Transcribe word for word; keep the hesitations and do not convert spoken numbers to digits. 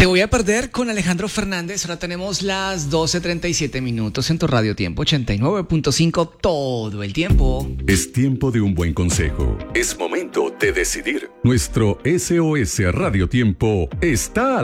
Te voy a perder con Alejandro Fernández. Ahora tenemos las doce treinta y siete minutos en tu Radio Tiempo ochenta y nueve punto cinco todo el tiempo. Es tiempo de un buen consejo. Es momento de decidir. Nuestro S O S Radio Tiempo está a